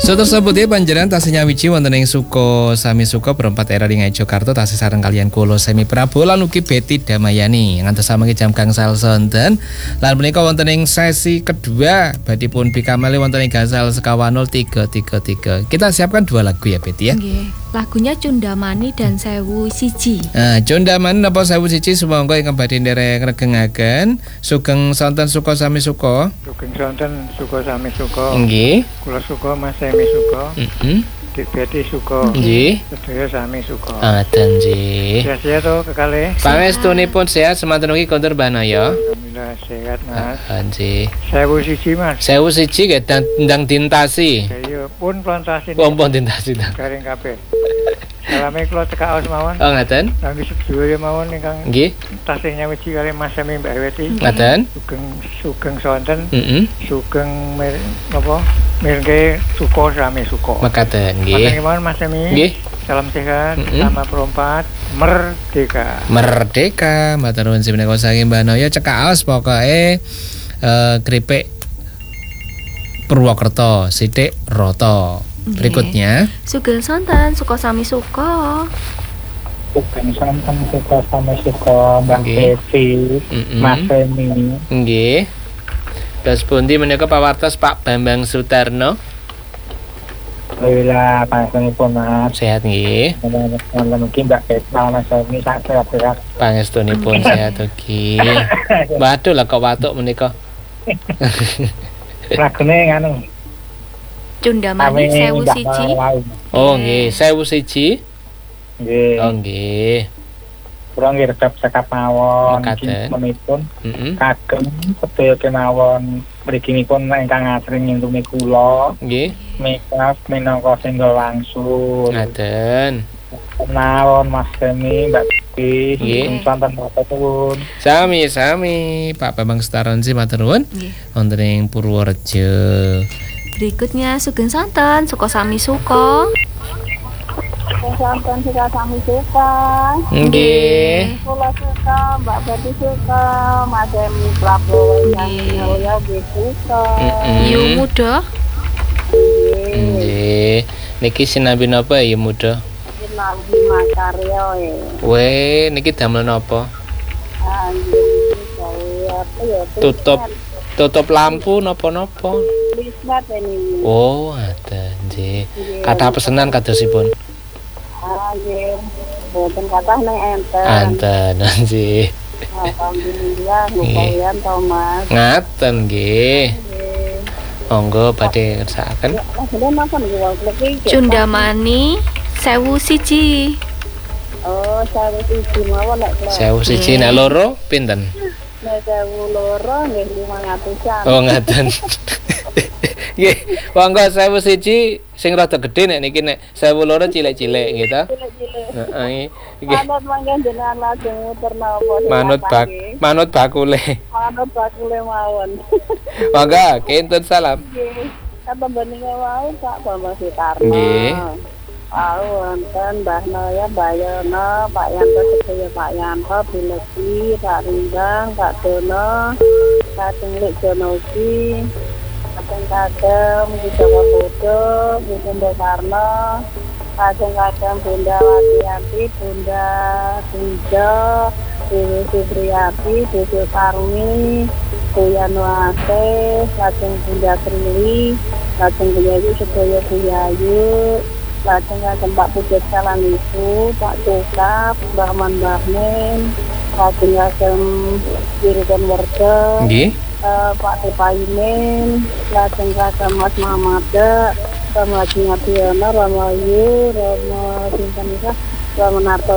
Tersebut ya panjenengan tasih nyawiji wonten ing Suko sami Suko berempat era ing Jakarta tasih sareng kalian kula Semi Prabowo lan ugi Betty Damayani ngantos sami jam gangsal sonten lan menika wonten ing sesi kedua badipun bikamali wonten ing gangsal sekawan 0333. Kita siapkan dua lagu ya Betty ya. Nggih. Lagunya Cundamani dan Sewu Siji. Cundamani napa Sewu Siji sumangga ingkang badhe nderek regengaken sugeng sonten Suko sami Suko. Sugeng sonten Suko sami Suko. Nggih. Kula Suko Mas Semi Suko. Dik Betty Suko. Nggih. Sedaya sami Suko. Aten nggih. Sehat to kekalih. Pangestunipun sehat semanten ugi kondur Banaya. Alhamdulillah sehat Mas. Nggih. Sewu siji Mas. Sewu siji nggih ndang dintasi. Iya pun plantasi. Pun dintasi ta. Garing kabeh. Salame kula cekak aos mawon. Oh ngaten. Kangge sedaya mawon ingkang Nggih. tasih nyawiji kali Mas Semi Mbak Betty. Ngaten. Sugeng sonten. Sugeng napa? Mirenge Suko sami Suko. Mekaten nggih. Matur nuwun Mas Semi. Nggih. Salam sehat, sama perempat, merdeka. Merdeka, matur nuwun menika saking Mbak Noya cekak aos pokoke kripik Purwokerto sithik rata. Berikutnya Sugeng sonten Suko sami Suko. Sugeng sonten Suko sami Suko Mbak Betty, Mas Semi. nggih. Terus pundi menika pawartos Pak Bambang Sutarno? Alhamdulillah panjenenganipun Mas. Sehat nggih. Wonten ugi Mbak Betty Mas Semi sehat. Pangestunipun sehat ugi. Waduh lah kok watuk menika. Lagune nganu. Cundamani Sewu Siji. Oh nggih, Sewu Siji. Nggih. Oh nggih. Kula nggih redep sekap mawon menipun. Kagem sedaya kemawon mriginipun ingkang asring ngintumi kula. Nggih. Mikaf minangka single langsung. Ngaten. Mawon Mas Semi Mbak Betty. Nggih. Sonten nuwun. Sami-sami Pak Bambang Sutaronsi matur nuwun. Wonten ing Purworejo. Berikutnya Sugeng sonten Suko sami Suko. Sonten Suko sami Suko. Nggih. Kula Suko, Mbak Betty Suko, Mas Semi Prabowo ya Suko. Yu muda. Nggih. Niki sinambi napa ya muda? Sinambi makarya ya. Weh, niki damel napa? Tutup lampu napa-napa? Bismat ini. Oh, ada nggih. Kathah pesenan kadosipun. Nggih. Boten kathah ning enten. Anten nggih. Alhamdulillah lumayan to Mas. Ngaten nggih. Monggo badhe ngersakaken. Cundamani Sewu Siji. Oh, Sewu Siji mawon nek kula. Sewu siji nek loro pinten? Nek sewu loro nggih 500-an. Oh, ngaten. Nggih, monggo sewu siji sing rada gedhe nek niki nek sewu loro cilik-cilik nggih ta? Heeh. Nggih. Manut mangken jenengan lajeng muter napa? Manut bakule. Manut bakule mawon. Monggo, kentun salam. Nggih. Kata beninge wau Pak Bambang Sutarno. Nggih. Wonten Mbah Noya, Mbak Yono, Pak Yanto sedaya Pak Yanto, Bileki, Pak Rindang, Pak Dono, Kadeng Lik Jonogi, Kadeng Wijawa Bodo, Bunda Karno, Kadeng Bunda Watiyanti, Bunda Tijo, Dewi Supriyati, Dewi Parmi, Buyan Wase, Kadeng Bunda Trili, Kadeng Buyayu sedaya Buyayu, lajeng Pak Pujet Salan Ibu, Pak Cokap, Mbah Man Bahmin, lajeng Wirikon Werda, Pak Tepaimin, lajeng Mas Mamada, Rama Haji Ngabiono, Rama Yu, Rama Sinten Rama Narto